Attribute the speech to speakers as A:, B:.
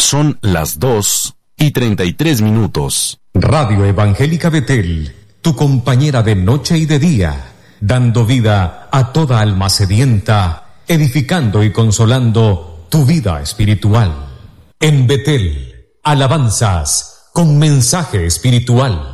A: Son las 2:33.
B: Radio Evangélica Betel, tu compañera de noche y de día, dando vida a toda alma sedienta, edificando y consolando tu vida espiritual. En Betel, alabanzas con mensaje espiritual.